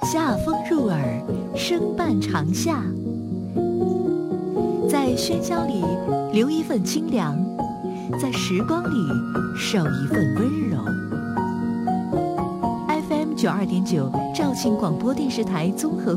夏风入耳，声伴长夏。在喧嚣里留一份清凉，在时光里守一份温柔。FM 92.9，肇庆广播电视台综合